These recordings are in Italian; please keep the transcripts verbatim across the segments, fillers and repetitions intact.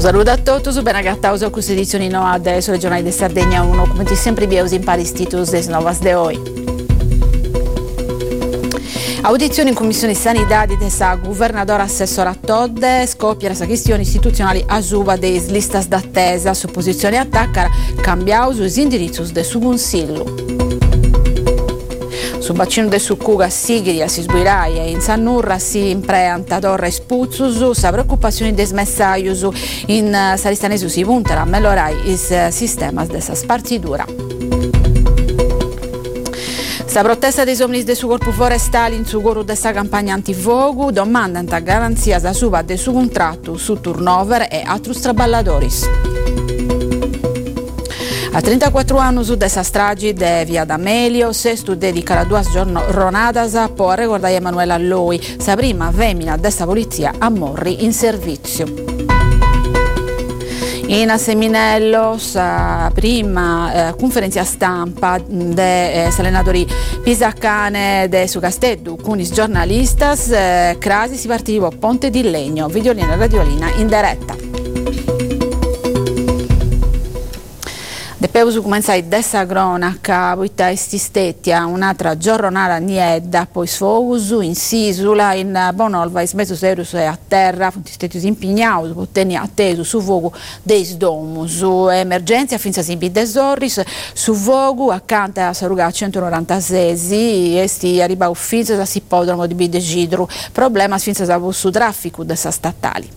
Un saluto a tutti, ben agattato a questa edizione nuova adesso regionale di Sardegna uno, come sempre vi in pari istituti des novas de oggi. Audizione in Commissione Sanità di Tessa, governatore assessora Todde, scoppia la questione istituzionale a Suva dei listas d'attesa, su posizione attacca, cambiaus os indirizzi del suo consiglio. Sul bacino del Succuga, Sigiri, a Sisbuirai e in Sannurra si impreanta Torre e Spuzzusu, sa preoccupazioni des messaius in uh, Saristanesu si puntera a mellorai is uh, sistemas dessa spartidura. Sa protesta dei somnis del suo corpo forestale in su coro dessa campagna antifogu domandano garanzia da suba del suo contratto su turnover e altri traballadoris. A trentaquattro anni su dessa stragi de Via D'Amelio, sestu dedica la due giornadas può ricordare Emanuela Alloi, sa prima femmina dessa polizia a morri in servizio. In Seminello, sa prima eh, conferenza stampa de eh, senatori Pisacane de su Casteddu, con i giornalistas, eh, Crasi si partiva Ponte di Legno, videolina e radiolina in diretta. Depeus cominciare dessa cronaca, poiché esti stettia un'altra giornata niedda, poi sfogusu in Sisula, in Bonolva, in mezzo serius e a terra, funti stetius impignaus, poteni attesu su fuoco dei domus, su emergenza finza si desorris, su fuoco accanto a Saruga centonovantasei, esti arribau finza a Sippodromo di Bidegidru, problema finza su traffico dessa statali.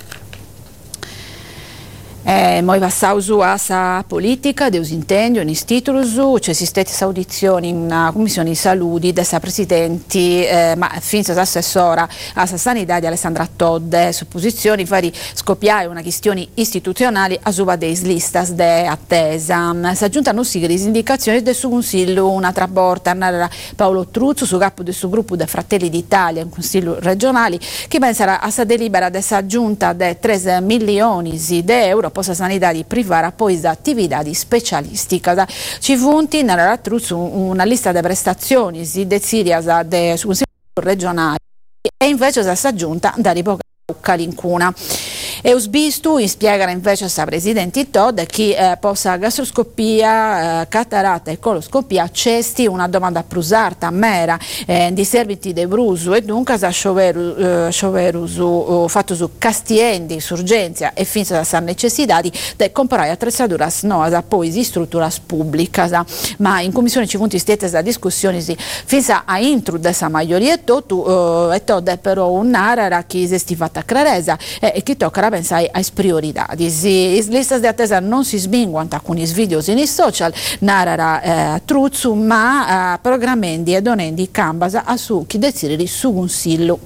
Eh, Moi passausu a sa politica, deus intendio, in istiturusu, c'è sisteti audizioni in una commissione di saludi dessa presidenti, eh, ma finza assessora a sa sanità di Alessandra Todde, su posizioni fari scoppiare una questione istituzionale a suba dei listas de attesa. Si aggiuntano sì le indicazioni del suo consiglio, una traborta, Paolo Truzzo, su capo del suo gruppo de Fratelli d'Italia, un consiglio regionale, che penserà a sa delibera dessa giunta de tre milioni di euro possa sanità di privare poi da attività di specialistica. Ci funti nella Truzzo una lista di prestazioni di desiria del Consiglio regionale e invece si è aggiunta da ripocare Calincuna. Eus bistu in spiegare invece sa presidente Todd chi eh, possa gastroscopia, eh, catarata e coloscopia cesti una domanda prusarta mera eh, di serviti de brusu e dunque sa scioveru, eh, scioveru su uh, fatto su castiendi surgenza e finza da sa necessità di comprare attrezzaduras noasa poi di strutturas pubblicas, ma in commissione ci punti stiete da discussioni si finza a intru dessa maggioria e Todd uh, e Todd però un'ara chi si fatta craresa e, e chi tocca pensare ai priorità. Le liste di attesa non si svinguano con i video nei social, narrara eh, Truzzu, ma eh, programmendi e donendi cambasa a su chi decide su consiglio.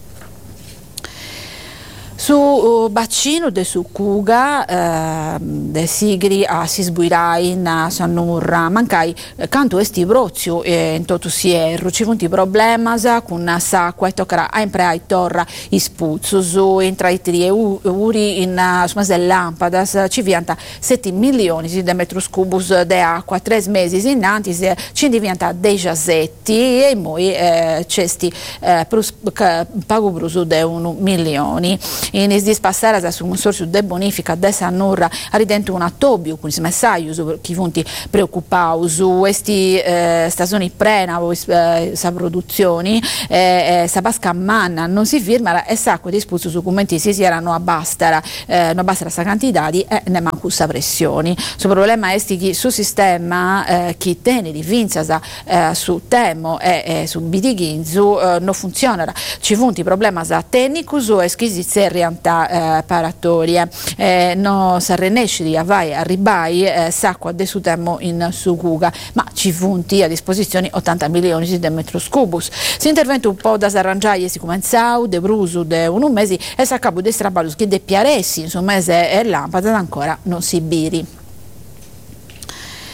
Su uh, bacino de Succuga, eh, de Sigri a Sisbuirai in Sannurra, mancai eh, canto esti brozio eh, in toto sierro, ci funti problemas con s'acqua e toccherà a impreai torra i spuzzo, su intraiti e uri in uh, smase lampadas, ci vianta sette milioni di metri cubus de acqua, tre mesi innanti ci diventa dei giasetti e moi eh, cesti eh, prus, pago bruso de un milioni. In is passare su un consorzio de bonifica de Sannurra a ridento un attobio con i messaggi chi funti preoccupau su questi eh, stagioni prena eh, sa produzioni eh, eh, sa basca manna non si firma e sacco di spuzzo su commenti si erano a bastara eh, non bastara sa quantità e eh, ne manco sa pressioni su problema esti chi su sistema eh, chi tiene di vinza eh, su temo e eh, su bidighinzu eh, non funzionerà ci funti problema sa tecnico su eschisizia realtà Eh, paratoria eh, no s'arrenesci di avai arribai eh, sacco de su temmo in Sucuga ma ci funti a disposizione ottanta milioni di metri cubus si intervento un po' da s'arrangiare e si comenzau de brusu de un mesi e s'accabo de strabalus che de piaressi insomma mese e lampada ancora non si biri.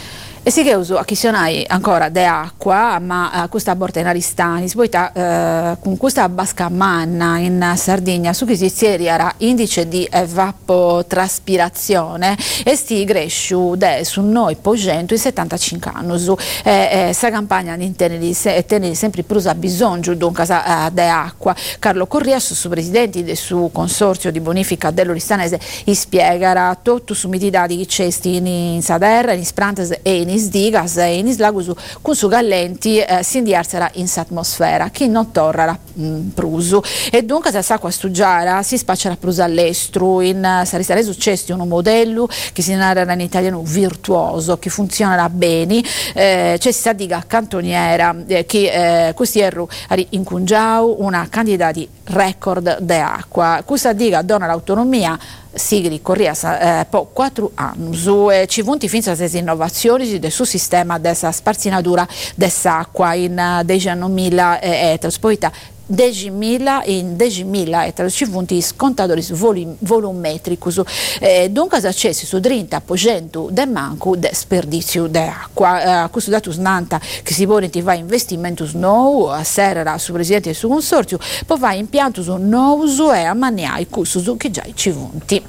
E si che uso a chi sionai ancora de acqua, ma uh, questa borta in Aristani, poi uh, con questa basca manna in Sardegna, su chi si era indice di evapotranspirazione e sti gresciu de su noi pogento in settantacinque anni. Su eh, eh, sa campagna di tenere se, sempre più a bisogno dunque uh, de acqua. Carlo Corria, su, su presidente del suo consorzio di bonifica dell'Oristanese, spiegherà tutto su mitità di cesti in, in Saderra, in Sprantes e in Isdigas e in Islagus con su gallenti eh, si indiarzerà in s'atmosfera chi non torrerà mh, prusu e dunque se sa qua stugiara si spaccerà prusu all'estero in uh, sarà successo un modello che si narrerà in italiano virtuoso che funzionerà bene eh, c'è sta diga cantoniera eh, che eh, questi erro in Cungiau una candidati record de acqua questa diga dona l'autonomia Sigri Corria eh, po' quattro anni e ci vunti fin a queste innovazioni del suo sistema della sparzinatura dell'acqua in uh, diciannovemila etros poi decimila in decimila etros ci vunti scontatori volumetricus eh, dunque accessi su trenta per cento del manco del sperdizio di acqua eh, questo dato snanta che si vuole va investimento nuovo a serra su presidente del suo consorzio poi va impianto su nuovo e a maniai su che già ci vunti.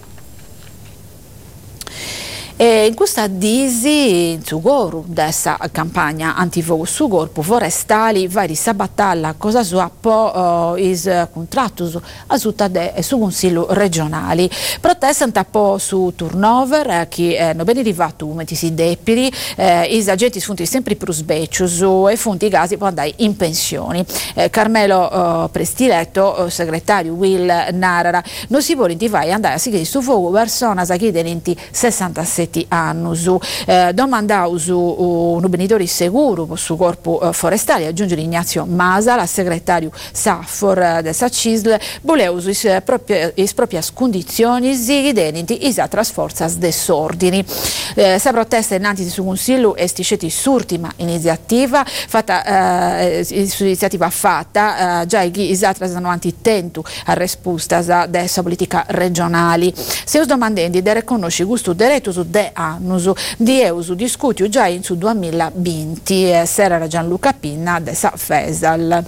E in questa disi in su goru dessa campagna antifogo su corpo forestali vari sabattalla cosa sua po uh, is contrattus a sutta de su consiglio regionali protestano po su turnover eh, che eh, non ben arrivato metti si depiri eh, is agenti funti sempre più sbeccius e funti casi può andare in pensioni eh, Carmelo uh, Prestiletto uh, segretario Will Narara non si vuole vai andare a seguire su fuoco persona sa chi denenti sessantasette anni eh, domandau su uh, un benitore sicuro su corpo uh, forestale aggiunge Ignazio Masa la segretario Saffor uh, del Sacisl voleu su is proprie is proprias condizioni identici is altre forze desordini eh, sa protesta innanzi su consiglio e sticeti s'ultima iniziativa fatta eh, su iniziativa fatta eh, già chi is altre sono antitento a risposta dessa politica regionali se us domandenti de riconosci gusto diretto su de annos di eusu discutiu già in su duemilaventi eh, sera Gianluca Pinna de sa Fesal.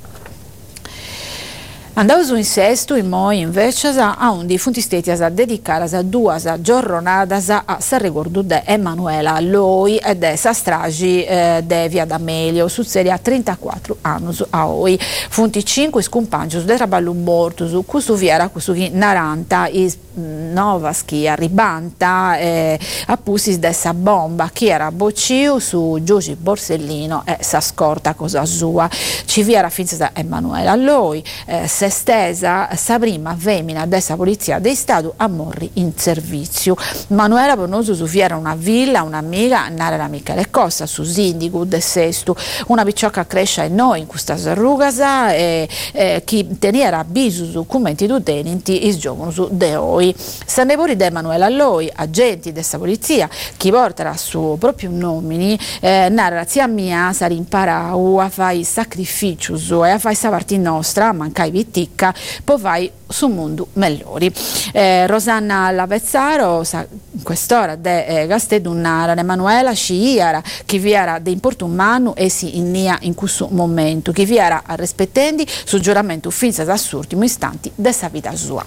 Andausu in sesto in moi invece a un di funti steti a dedicare a due giornadas a Sarregordu de Emanuela Loi e de sa stragi eh, de Via D'Amelio su serie a trentaquattro anni a oi funti cinque scompangios de traballo mortus cusu viera cusu chi naranta is novas chi arribanta eh, a pusis de sa bomba chi era bocciu su Giugi Borsellino e sa scorta cosa sua ci viera finza da Emanuela Loi eh, se stesa sa prima femmina dessa polizia di Stato a morri in servizio Manuela Bonoso su viera una villa un'amiga nara Michele Costa su Sindico de Sestu una picciocca cresce in noi in questa rugasa e eh, chi teniera bisu su commenti du tenenti is giovani su de oi Sannevori de Emanuela Loi agenti dessa polizia chi porterà su proprio nomini eh, narra zia mia sa rimparau a fai sacrificius e a fai sa parte nostra a mancai viticca poi vai su mondo migliori eh, Rosanna Lavezzaro sa in quest'ora de eh, Gastedunara Emanuela Sciiara chi viera de importo umano e si innia in questo momento chi viera a rispettendo sul giuramento finza assurtimo istanti dessa vita sua.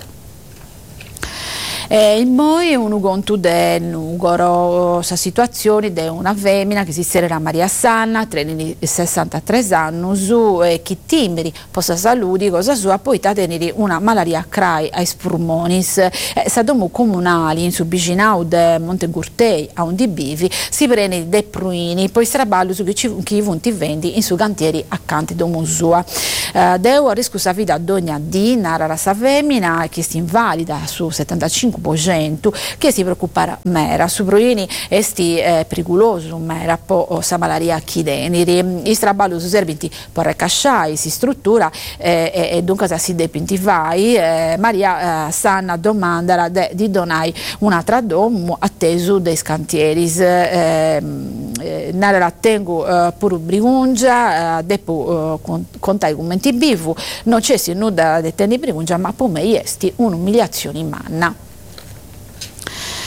Eh, il moi è un ugontu de Nugoro, sa situazione de una femmina che si serera Maria Sanna, sessantatré anni, su e chi timbri possa saludi cosa sua poi tenere una malaria crai ai spurmonis eh, sa domo comunali in subicinau de Montegurtei a un di bivi si prende de pruini poi straballo su chi, chi vunti vendi in su cantieri accanti domo sua eh, deu a rischio sa vita dogna di narra sa femmina che si invalida su settantacinque per cento che si preoccupara mera su proini esti eh, pericoloso mera po sa malaria chideniri i straballo su serviti per recasciai si struttura eh, e, e dunque si depinti vai eh, Maria eh, Sanna domanda de, di donai un'altra domo atteso dei scantieris eh, eh, nara tengo eh, pure brigungia eh, depo eh, contai commenti bivu non c'è si nuda de tendi brigungia ma po me esti un'umiliazione manna.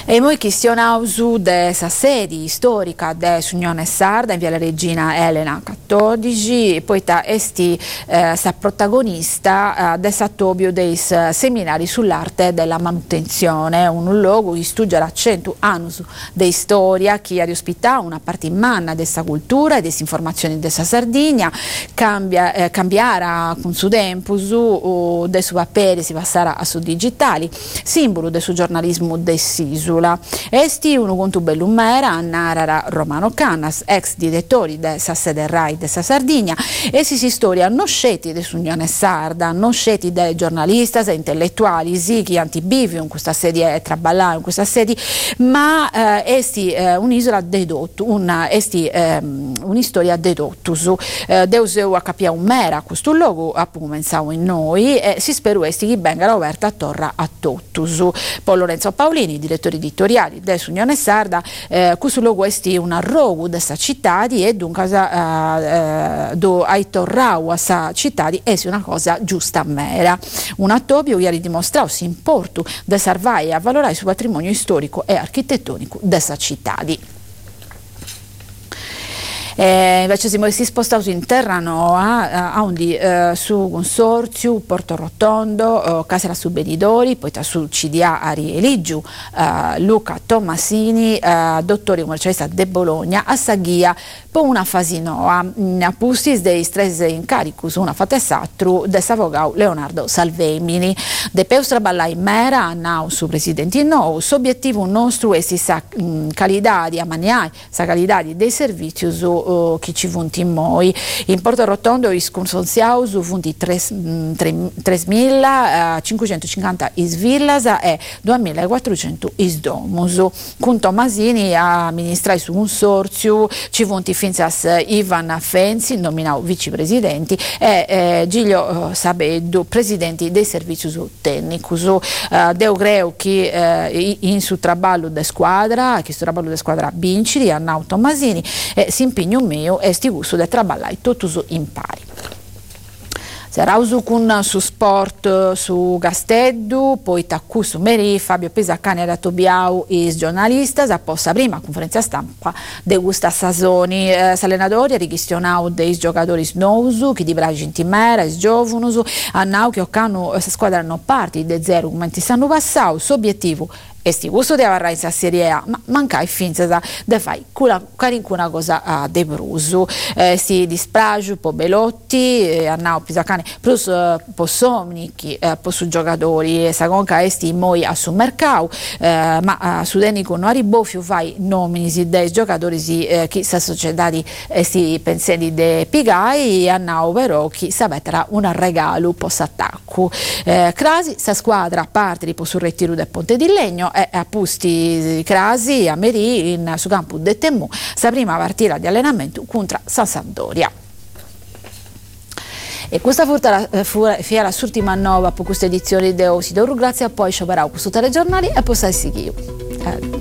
E noi questionau su de sa sedi storica de Unione Sarda in via la Regina Elena quattordici, e poi ta esti eh, sa protagonista eh, de s'attobio dei seminari sull'arte della manutenzione, un luogo che studia cento anni di storia, che ha ospitato una parte manna dessa cultura e dessa informazioni dessa Sardegna, cambia, eh, cambiara con su tempo su de su papere si passarà a su digitali, simbolo del suo giornalismo dess'isola. Esti uno conto bellumera narrara Romano Cannas, ex direttori dessa sede Rai dessa Sardegna, e si si storia non sceti dell'Unione Sarda, non sceti dei giornalisti e intellettuali, sì, che antibivio in questa serie traballare in questa sede, ma eh, esti eh, un'isola dedotto, una, esti eh, un'istoria dedottus. Eh, Deuseu a capire un mera questo luogo, appunto pensavo in noi, e si spero esti che venga aperta a torra a tottus. Poi Lorenzo Paolini, direttore editoriali dell'Unione Sarda, eh, questo luogo esti un arrogo dessa città e dunque eh, eh, do ai torrau a sa città è una cosa giusta mera. Un attobio che ha dimostrato si importu da salvare e a valorare il patrimonio storico e architettonico dessa città. Eh, invece siamo si spostati in Terranova, a undi eh, su Consorzio, Porto Rotondo, eh, Casera su Benidori, poi su C D A Ari Eligiu, eh, Luca Tommasini, eh, dottori commercialista de Bologna, a Saghia, poi una Fasinoa, a Pustis dei stress incaricus, una fatessatru de Savogau Leonardo Salvemini. De Peustra Ballai Mera, annau su presidenti nou, s'obiettivo nostro è sa qualità di amaniai, sa qualità dei servizi su che ci vunti moi. In Porto Rotondo is consorziau su vunti tremilacinquecentocinquanta is villas e duemilaquattrocento is domus. Con Tommasini amministrai su consorzio ci vunti finzas Ivan Fenzi, nominau vicepresidenti, e eh, Giglio eh, Sabeddu, presidenti dei servizi tecnicus. Uh, Deu creu che eh, in su traballo de squadra, che su traballo de squadra vincili, annau Tommasini, e si impegno mio e sti gusto de traballai totus in pari. Serausu con su sport su Gasteddu, poi taccu su Meri, Fabio Pesaccani da Tobiau is giornalistas, a posta prima conferenza stampa de gusta Sasoni, eh, s'allenatori ha richistionau dei giocatori nousu, che di bragi in timera, is giovunus, annau che occanu eh, squadra non parti de zero come ti stanno passau, su obiettivo esti gusto di avarra in sa Serie A, ma mancai finza de fai carincuna cosa uh, de brusu. Eh, si dispraju po Belotti, eh, annau Pisacane, plus uh, po Somnichi, eh, po su giocatori, e sa conca esti moi a su mercau, eh, ma uh, su denico non arribofiu fai nomini dei giocatori si, eh, chi sa società esti pensieri de Pigai, annau però chi sapetra un regalo post attacco. Eh, Crasi, sa squadra a parte di po su retiro del Ponte di Legno, e a Pusti Crasi a Meri in su campo de Temmù sa prima partita di allenamento contro San Sampdoria. E questa fu la l'ultima nuova per questa edizione di Osidoro, grazie a poi scioperato questo telegiornale e poi sai seguire.